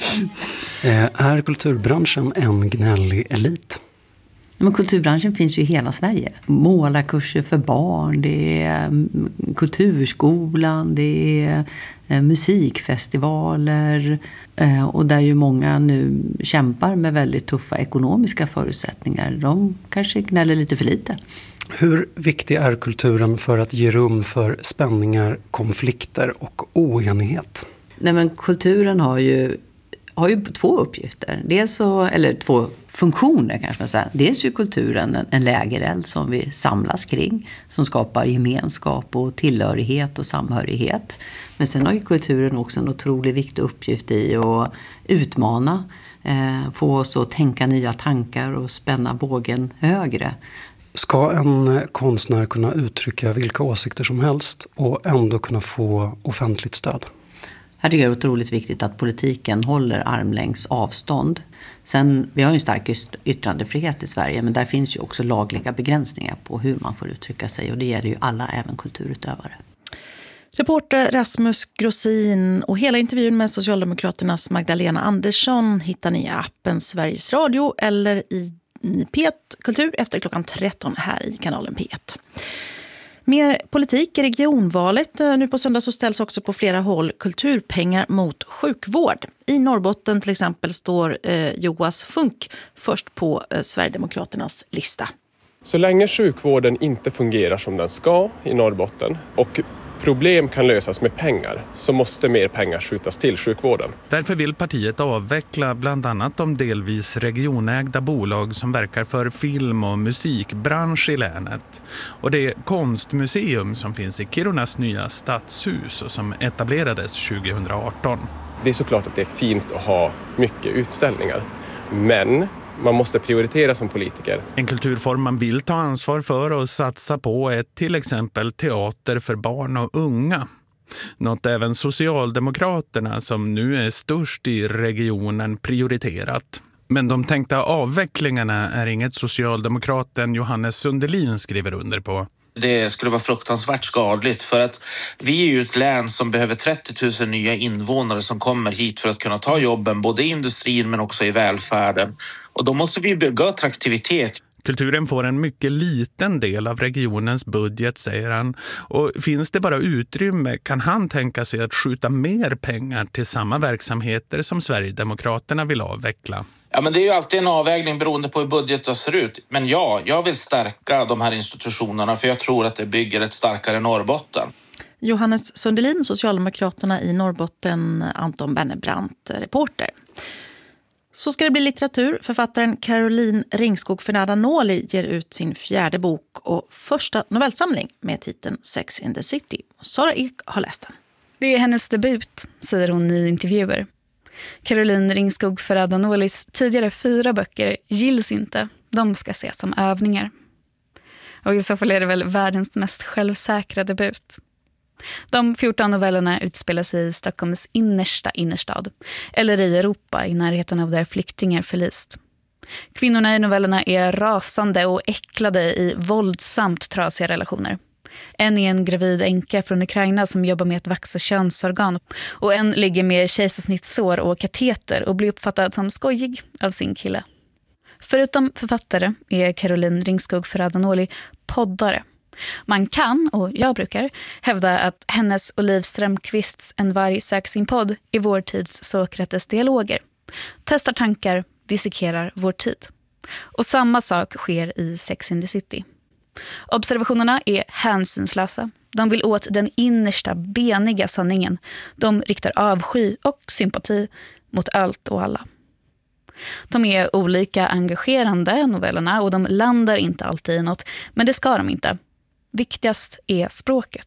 Är kulturbranschen en gnällig elit? Men kulturbranschen finns ju i hela Sverige. Målarkurser för barn, det är kulturskolan, det är musikfestivaler och där ju många nu kämpar med väldigt tuffa ekonomiska förutsättningar. De kanske gnäller lite för lite. Hur viktig är kulturen för att ge rum för spänningar, konflikter och oenighet? Nej, men kulturen har ju två uppgifter. Dels eller två funktioner kanske man säger. Dels är kulturen en lägereld som vi samlas kring, som skapar gemenskap och tillhörighet och samhörighet. Men sen har ju kulturen också en otroligt viktig uppgift i att utmana, få oss att tänka nya tankar och spänna bågen högre. Ska en konstnär kunna uttrycka vilka åsikter som helst och ändå kunna få offentligt stöd? Här tycker jag det är otroligt viktigt att politiken håller armlängds avstånd. Sen, vi har ju en stark yttrandefrihet i Sverige, men där finns ju också lagliga begränsningar på hur man får uttrycka sig, och det gäller ju alla, även kulturutövare. Reporter Rasmus Grossin och hela intervjun med Socialdemokraternas Magdalena Andersson hittar ni i appen Sveriges Radio eller i P1 Kultur efter klockan 13 här i kanalen P1. Mer politik i regionvalet. Nu på söndag så ställs också på flera håll kulturpengar mot sjukvård. I Norrbotten till exempel står Joas Funk först på Sverigedemokraternas lista. Så länge sjukvården inte fungerar som den ska i Norrbotten och problem kan lösas med pengar, så måste mer pengar skjutas till sjukvården. Därför vill partiet avveckla bland annat de delvis regionägda bolag som verkar för film- och musikbransch i länet. Och det konstmuseum som finns i Kirunas nya stadshus och som etablerades 2018. Det är såklart att det är fint att ha mycket utställningar, men man måste prioritera som politiker. En kulturform man vill ta ansvar för och satsa på är till exempel teater för barn och unga. Något även Socialdemokraterna, som nu är störst i regionen, prioriterat. Men de tänkta avvecklingarna är inget socialdemokraten Johannes Sundelin skriver under på. Det skulle vara fruktansvärt skadligt, för att vi är ju ett län som behöver 30 000 nya invånare som kommer hit för att kunna ta jobben både i industrin men också i välfärden. Och då måste vi bygga attraktivitet. Kulturen får en mycket liten del av regionens budget, säger han. Och finns det bara utrymme kan han tänka sig att skjuta mer pengar till samma verksamheter som Sverigedemokraterna vill avveckla. Ja, men det är ju alltid en avvägning beroende på hur budgeten ser ut. Men ja, jag vill stärka de här institutionerna för jag tror att det bygger ett starkare Norrbotten. Johannes Sundelin, Socialdemokraterna i Norrbotten, Anton Bennebrant, reporter. Så ska det bli litteratur. Författaren Caroline Ringskog Ferrada-Noli ger ut sin 4:e bok och första novellsamling med titeln Sex in the City. Sara Ek har läst den. Det är hennes debut, säger hon i intervjuer. Caroline Ringskog Ferrada-Nolis tidigare 4 böcker gills inte. De ska ses som övningar. Och i så fall är det väl världens mest självsäkra debut. De 14 novellerna utspelar sig i Stockholms innerstad, eller i Europa i närheten av där flyktingar förlist. Kvinnorna i novellerna är rasande och äcklade i våldsamt trasiga relationer. En är en gravid änka från Ukraina som jobbar med att vaxa könsorgan, och en ligger med kejsarsnittsår och kateter och blir uppfattad som skojig av sin kille. Förutom författare är Caroline Ringskog Ferrada-Noli poddare. Man kan, och jag brukar, hävda att hennes och Liv Strömquists En varg söker sin podd är vår tids Sokrates dialoger. Testar tankar, dissekerar vår tid. Och samma sak sker i Sex in the City. Observationerna är hänsynslösa. De vill åt den innersta, beniga sanningen. De riktar avsky och sympati mot allt och alla. De är olika engagerande, novellerna, och de landar inte alltid i något, men det ska de inte. Viktigast är språket.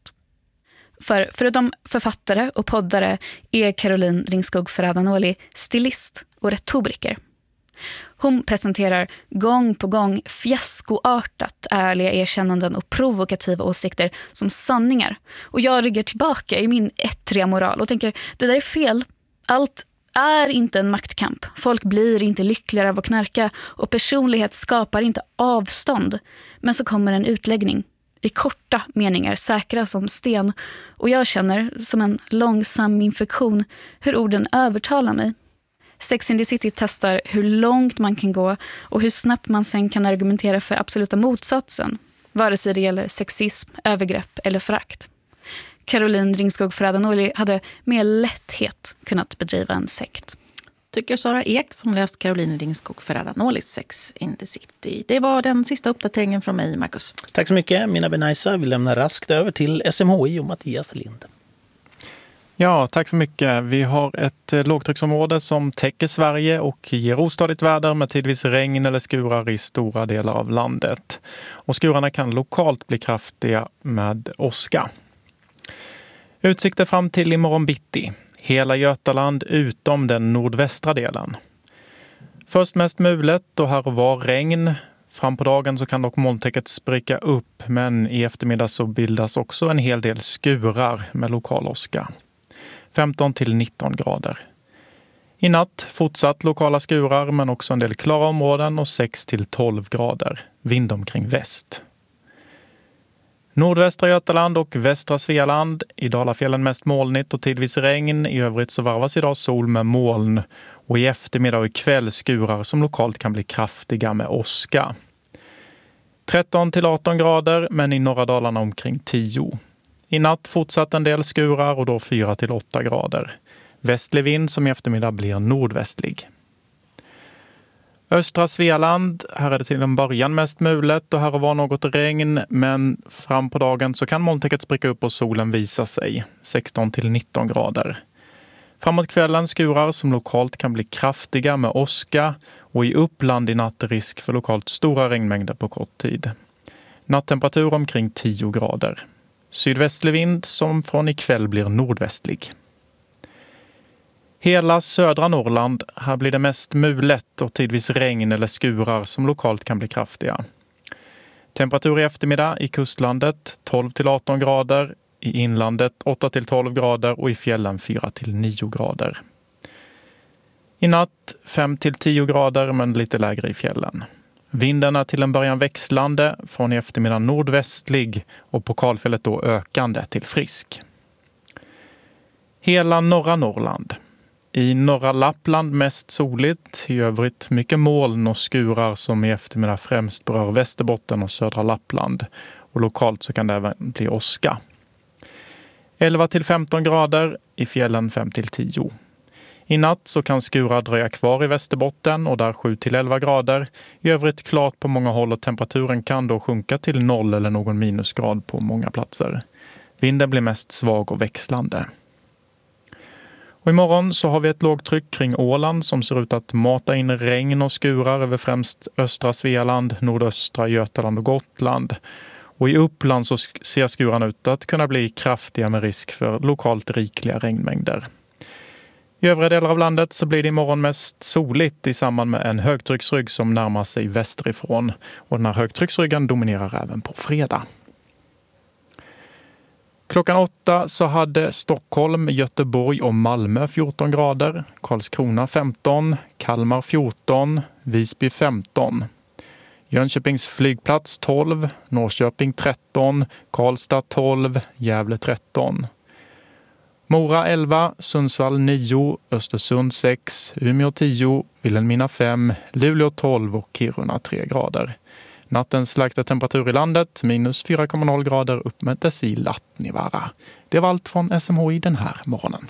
Förutom författare och poddare är Caroline Ringskog Ferrada-Noli stilist och retoriker. Hon presenterar gång på gång fiaskoartat ärliga erkännanden och provokativa åsikter som sanningar. Och jag ryggar tillbaka i min ettriga moral och tänker, det där är fel. Allt är inte en maktkamp. Folk blir inte lyckligare av att knarka och personlighet skapar inte avstånd. Men så kommer en utläggning i korta meningar, säkra som sten. Och jag känner, som en långsam infektion, hur orden övertalar mig. Sex and the City testar hur långt man kan gå och hur snabbt man sen kan argumentera för absoluta motsatsen, vare sig det gäller sexism, övergrepp eller förakt. Caroline Ringskog Ferrada-Noli hade med lätthet kunnat bedriva en sekt. Tycker Sara Ek som läst Caroline Ringskog Ferrada-Nolis Sex in the City. Det var den sista uppdateringen från mig, Marcus. Tack så mycket, Mina Benaisa. Vi lämnar raskt över till SMHI och Mattias Lind. Ja, tack så mycket. Vi har ett lågtrycksområde som täcker Sverige och ger ostadigt väder med tidvis regn eller skurar i stora delar av landet. Och skurarna kan lokalt bli kraftiga med åska. Utsikter fram till imorgon bitti. Hela Götaland utom den nordvästra delen. Först mest mulet och här och var regn. Fram på dagen så kan dock molntäcket spricka upp, men i eftermiddag så bildas också en hel del skurar med lokal åska. 15 till 19 grader. I natt fortsatt lokala skurar men också en del klara områden och 6 till 12 grader. Vind omkring väst. Nordvästra Götaland och västra Svealand. I Dalafjällen mest molnigt och tidvis regn. I övrigt så varvas idag sol med moln. Och i eftermiddag och ikväll skurar som lokalt kan bli kraftiga med åska. 13 till 18 grader men i norra Dalarna omkring 10. I natt fortsatt en del skurar och då 4 till 8 grader. Västlig vind som i eftermiddag blir nordvästlig. Östra Svealand, här är det till en början mest mulet och här var något regn, men fram på dagen så kan molntäcket spricka upp och solen visa sig. 16 till 19 grader. Framåt kvällen skurar som lokalt kan bli kraftiga med åska och i Uppland i natt är risk för lokalt stora regnmängder på kort tid. Nattemperatur omkring 10 grader. Sydvästlig vind som från ikväll blir nordvästlig. Hela södra Norrland, här blir det mest mulet och tidvis regn eller skurar som lokalt kan bli kraftiga. Temperatur i eftermiddag i kustlandet 12 till 18 grader, i inlandet 8 till 12 grader och i fjällen 4 till 9 grader. I natt 5 till 10 grader men lite lägre i fjällen. Vinden är till en början växlande, från i eftermiddag nordvästlig och på kalfället då ökande till frisk. Hela norra Norrland. I norra Lappland mest soligt, i övrigt mycket moln och skurar som i eftermiddag främst berör Västerbotten och södra Lappland. Och lokalt så kan det även bli åska. 11 till 15 grader, i fjällen 5 till 10. I natt så kan skurar dröja kvar i Västerbotten och där 7 till 11 grader. I övrigt klart på många håll och temperaturen kan då sjunka till 0 eller någon minusgrad på många platser. Vinden blir mest svag och växlande. Och imorgon så har vi ett lågtryck kring Åland som ser ut att mata in regn och skurar över främst östra Svealand, nordöstra Götaland och Gotland. Och i Uppland så ser skurarna ut att kunna bli kraftiga med risk för lokalt rikliga regnmängder. I övriga delar av landet så blir det imorgon mest soligt i samband med en högtrycksrygg som närmar sig västerifrån. Och den här högtrycksryggen dominerar även på fredag. Klockan 8 så hade Stockholm, Göteborg och Malmö 14 grader, Karlskrona 15, Kalmar 14, Visby 15. Jönköpings flygplats 12, Norrköping 13, Karlstad 12, Gävle 13. Mora 11, Sundsvall 9, Östersund 6, Umeå 10, Vilhelmina 5, Luleå 12 och Kiruna 3 grader. Nattens lägsta temperatur i landet, minus 4,0 grader, uppmättes i Lattnivaara. Det var allt från SMHI den här morgonen.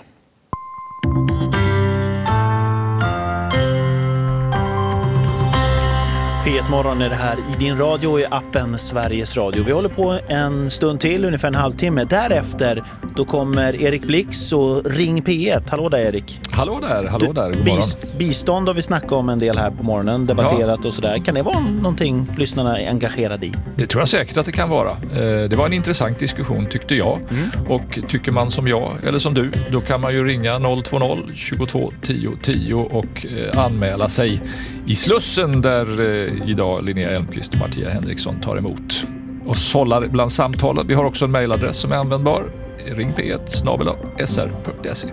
P1 Morgon är det här i din radio och i appen Sveriges Radio. Vi håller på en stund till, ungefär en halvtimme. Därefter då kommer Erik Blix och Ring P1. Hallå där Erik. Hallå där, god morgon. Bistånd har vi snackat om en del här på morgonen, debatterat och sådär. Kan det vara någonting lyssnarna är engagerade i? Det tror jag säkert att det kan vara. Det var en intressant diskussion tyckte jag. Och tycker man som jag eller som du, då kan man ju ringa 020 22 10 10 och anmäla sig i Slussen där idag Linnea Elmqvist och Martia Henriksson tar emot och sållar bland samtalen. Vi har också en mejladress som är användbar. Ring p1@sr.se.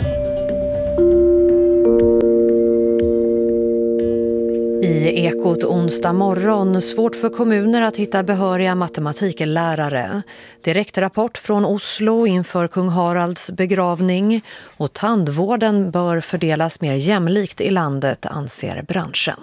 I Ekot onsdag morgon, svårt för kommuner att hitta behöriga matematiklärare. Direktrapport från Oslo inför kung Haralds begravning och tandvården bör fördelas mer jämlikt i landet, anser branschen.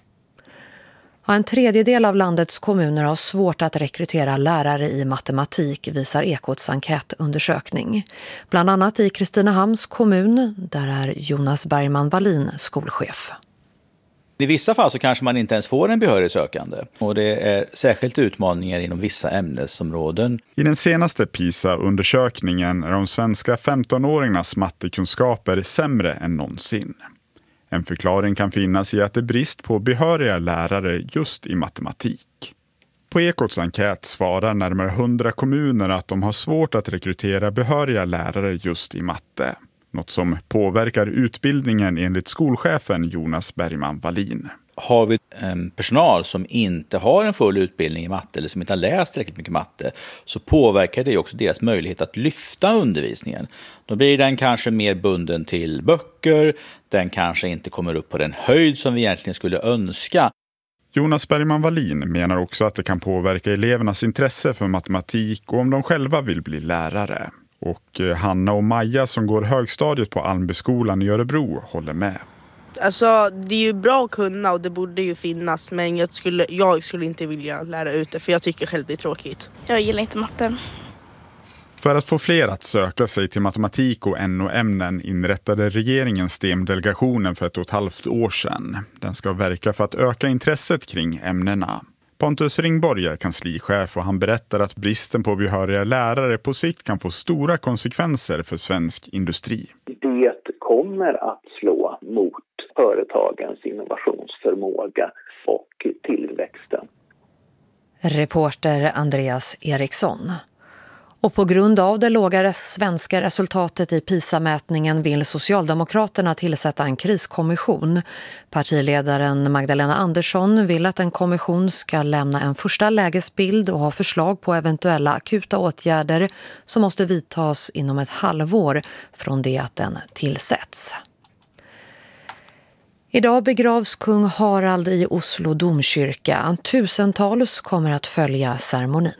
En tredjedel av landets kommuner har svårt att rekrytera lärare i matematik, visar Ekots enkätundersökning. Bland annat i Kristinehamns kommun, där är Jonas Bergman Wallin skolchef. I vissa fall så kanske man inte ens får en behörig sökande och det är särskilt utmaningar inom vissa ämnesområden. I den senaste PISA-undersökningen är de svenska 15-åringarnas mattekunskaper sämre än någonsin. En förklaring kan finnas i att det är brist på behöriga lärare just i matematik. På Ekots enkät svarar närmare 100 kommuner att de har svårt att rekrytera behöriga lärare just i matte. Något som påverkar utbildningen enligt skolchefen Jonas Bergman Wallin. Har vi personal som inte har en full utbildning i matte eller som inte har läst tillräckligt mycket matte, så påverkar det också deras möjlighet att lyfta undervisningen. Då blir den kanske mer bunden till böcker, den kanske inte kommer upp på den höjd som vi egentligen skulle önska. Jonas Bergman Wallin menar också att det kan påverka elevernas intresse för matematik och om de själva vill bli lärare. Och Hanna och Maja som går högstadiet på Almbyskolan i Örebro håller med. Alltså det är ju bra att kunna och det borde ju finnas, men jag skulle inte vilja lära ut det för jag tycker själv det är tråkigt. Jag gillar inte matte. För att få fler att söka sig till matematik och NO-ämnen inrättade regeringen STEM-delegationen för 1,5 år sedan. Den ska verka för att öka intresset kring ämnena. Pontus Ringborg är kanslichef och han berättar att bristen på behöriga lärare på sikt kan få stora konsekvenser för svensk industri. Det kommer att slå mot företagens innovationsförmåga och tillväxten. Reporter Andreas Eriksson. Och på grund av det låga svenska resultatet i PISA-mätningen vill Socialdemokraterna tillsätta en kriskommission. Partiledaren Magdalena Andersson vill att en kommission ska lämna en första lägesbild och ha förslag på eventuella akuta åtgärder som måste vidtas inom ett halvår från det att den tillsätts. Idag begravs kung Harald i Oslo domkyrka. Tusentals kommer att följa ceremonin.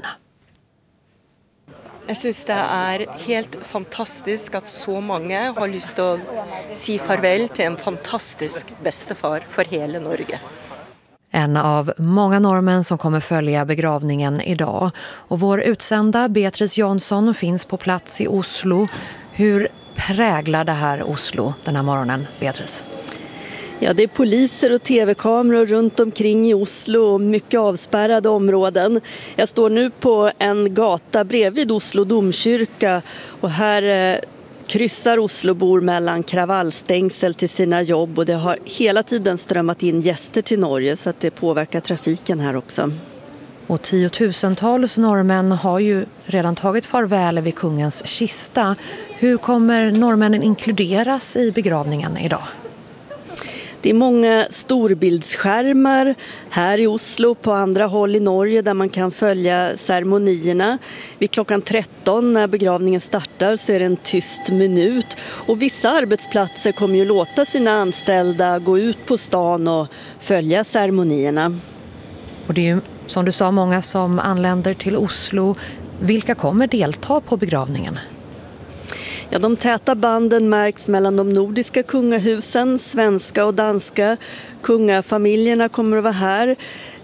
Jeg synes det er helt fantastisk at så mange har lyst til å si farvel til en fantastisk bestefar for hele Norge. En av många norrmän som kommer följa begravningen idag. Och vår utsända Beatrice Jansson finns på plats i Oslo. Hur präglar det här Oslo den här morgonen, Beatrice? Ja, det är poliser och tv-kameror runt omkring i Oslo och mycket avspärrade områden. Jag står nu på en gata bredvid Oslo domkyrka och här kryssar Oslobor mellan kravallstängsel till sina jobb och det har hela tiden strömmat in gäster till Norge så att det påverkar trafiken här också. Och tiotusentals norrmän har ju redan tagit farväl vid kungens kista. Hur kommer norrmännen inkluderas i begravningen idag? Det är många storbildsskärmar här i Oslo på andra håll i Norge där man kan följa ceremonierna. Vid klockan 13 när begravningen startar så är det en tyst minut. Och vissa arbetsplatser kommer ju låta sina anställda gå ut på stan och följa ceremonierna. Och det är ju som du sa många som anländer till Oslo. Vilka kommer delta på begravningen? Ja, de täta banden märks mellan de nordiska kungahusen, svenska och danska. Kungafamiljerna kommer att vara här.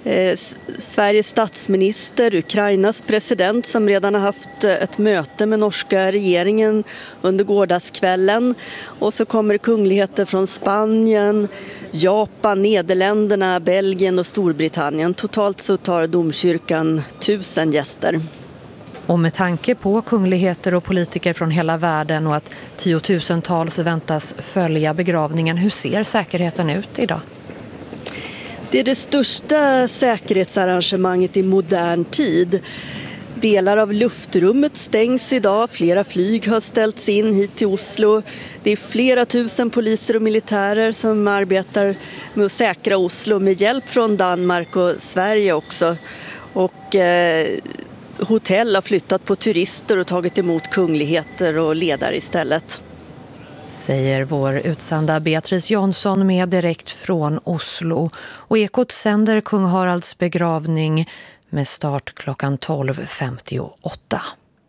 Sveriges statsminister, Ukrainas president som redan har haft ett möte med norska regeringen under gårdagskvällen. Och så kommer kungligheter från Spanien, Japan, Nederländerna, Belgien och Storbritannien. Totalt så tar domkyrkan 1000 gäster. Och med tanke på kungligheter och politiker från hela världen och att tiotusentals väntas följa begravningen, hur ser säkerheten ut idag? Det är det största säkerhetsarrangemanget i modern tid. Delar av luftrummet stängs idag. Flera flyg har ställts in hit till Oslo. Det är flera tusen poliser och militärer som arbetar med att säkra Oslo med hjälp från Danmark och Sverige också. Och hotell har flyttat på turister och tagit emot kungligheter och ledare istället. Säger vår utsända Beatrice Jonsson med direkt från Oslo. Och Ekot sänder kung Haralds begravning med start klockan 12.58.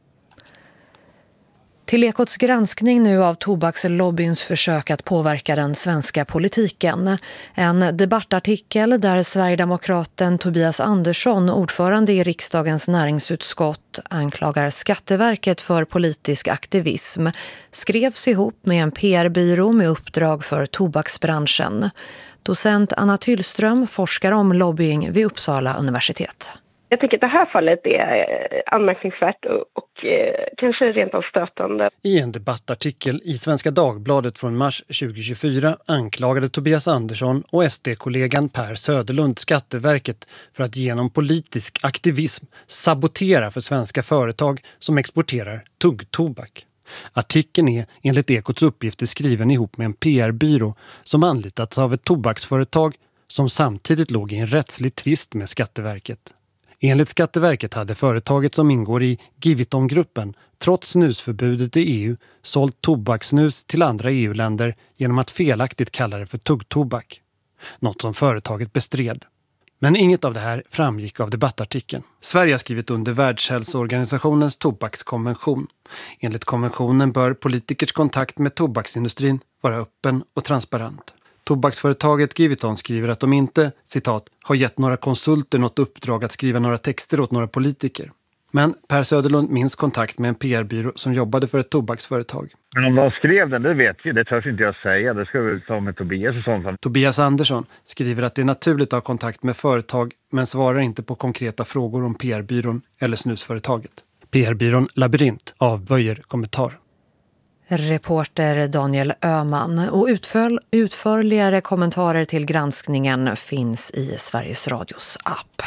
Till Ekots granskning nu av tobakslobbyns försök att påverka den svenska politiken. En debattartikel där Sverigedemokraten Tobias Andersson, ordförande i riksdagens näringsutskott, anklagar Skatteverket för politisk aktivism, skrevs ihop med en PR-byrå med uppdrag för tobaksbranschen. Docent Anna Tyllström forskar om lobbying vid Uppsala universitet. Jag tycker att det här fallet är anmärkningsvärt och kanske rent av stötande. I en debattartikel i Svenska Dagbladet från mars 2024 anklagade Tobias Andersson och SD-kollegan Per Söderlund Skatteverket för att genom politisk aktivism sabotera för svenska företag som exporterar tuggtobak. Artikeln är enligt Ekots uppgifter skriven ihop med en PR-byrå som anlitats av ett tobaksföretag som samtidigt låg i en rättslig tvist med Skatteverket. Enligt Skatteverket hade företaget som ingår i Giviton-gruppen trots snusförbudet i EU sålt tobakssnus till andra EU-länder genom att felaktigt kalla det för tuggtobak. Något som företaget bestred. Men inget av det här framgick av debattartikeln. Sverige har skrivit under Världshälsoorganisationens tobakskonvention. Enligt konventionen bör politikers kontakt med tobaksindustrin vara öppen och transparent. Tobaksföretaget Giviton skriver att de inte, citat, har gett några konsulter något uppdrag att skriva några texter åt några politiker. Men Per Söderlund minns kontakt med en PR-byrå som jobbade för ett tobaksföretag. Men om de skrev den, det vet vi. Det törs inte jag säga. Det ska vi ta med Tobias och sånt. Tobias Andersson skriver att det är naturligt att ha kontakt med företag men svarar inte på konkreta frågor om PR-byrån eller snusföretaget. PR-byrån Labyrint avböjer kommentar. Reporter Daniel Öhman, och utförligare kommentarer till granskningen finns i Sveriges Radios app.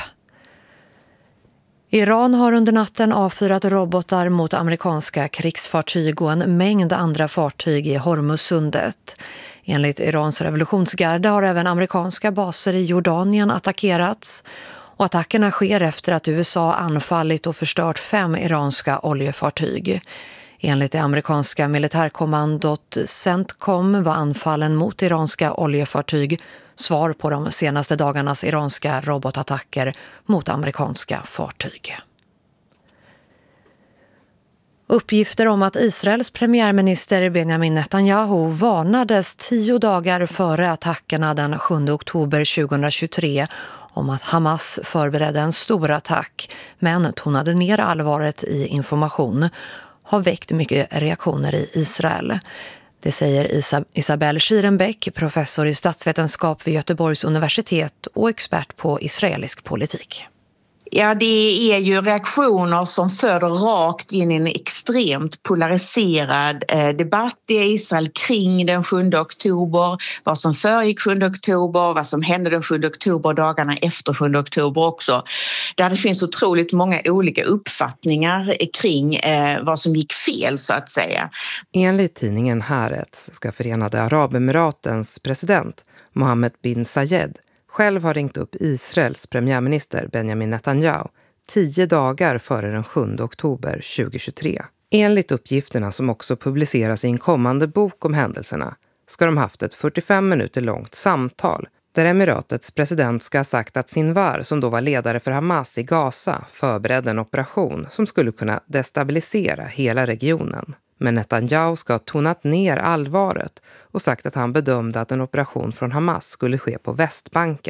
Iran har under natten avfyrat robotar mot amerikanska krigsfartyg och en mängd andra fartyg i Hormuzsundet. Enligt Irans revolutionsgarde har även amerikanska baser i Jordanien attackerats. Och attackerna sker efter att USA anfallit och förstört 5 iranska oljefartyg. Enligt det amerikanska militärkommandot CENTCOM var anfallen mot iranska oljefartyg svar på de senaste dagarnas iranska robotattacker mot amerikanska fartyg. Uppgifter om att Israels premiärminister Benjamin Netanyahu varnades 10 dagar före attackerna den 7 oktober 2023 om att Hamas förberedde en stor attack men tonade ner allvaret i information har väckt mycket reaktioner i Israel. Det säger Isabelle Schierenbeck, professor i statsvetenskap vid Göteborgs universitet och expert på israelisk politik. Ja, det är ju reaktioner som föder rakt in i en extremt polariserad debatt i Israel kring den 7 oktober, vad som föregick 7 oktober, vad som hände den 7 oktober, dagarna efter 7 oktober också. Där det finns otroligt många olika uppfattningar kring vad som gick fel så att säga. Enligt tidningen Haaretz ska Förenade Arabemiratens president Mohammed bin Zayed själv har ringt upp Israels premiärminister Benjamin Netanyahu 10 dagar före den 7 oktober 2023. Enligt uppgifterna som också publiceras i en kommande bok om händelserna ska de haft ett 45 minuter långt samtal där Emiratets president ska ha sagt att Sinwar, som då var ledare för Hamas i Gaza, förberedde en operation som skulle kunna destabilisera hela regionen. Men Netanyahu ska ha tonat ner allvaret och sagt att han bedömde att en operation från Hamas skulle ske på Västbanken.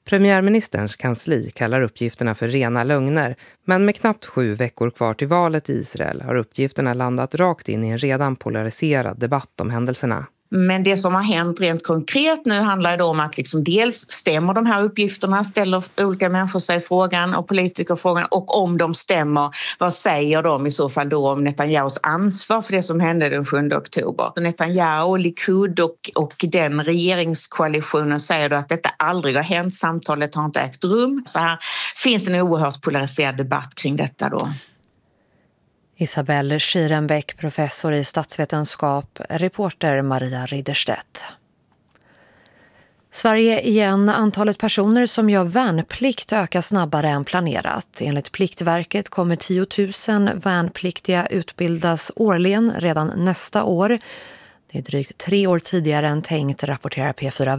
Premiärministerns kansli kallar uppgifterna för rena lögner, men med knappt 7 veckor kvar till valet i Israel har uppgifterna landat rakt in i en redan polariserad debatt om händelserna. Men det som har hänt rent konkret nu handlar det om att liksom dels stämmer de här uppgifterna, ställer olika människor sig frågan och politiker frågan, och om de stämmer, vad säger de i så fall då om Netanyahus ansvar för det som hände den 7 oktober? Netanyahu, Likud och den regeringskoalitionen säger då att detta aldrig har hänt, samtalet har inte ägt rum. Så här finns en oerhört polariserad debatt kring detta då. Isabelle Schierenbeck, professor i statsvetenskap, reporter Maria Ridderstedt. Sverige igen. Antalet personer som gör värnplikt ökar snabbare än planerat. Enligt Pliktverket kommer 10 000 värnpliktiga utbildas årligen redan nästa år. Det är drygt 3 år tidigare än tänkt, rapporterar P4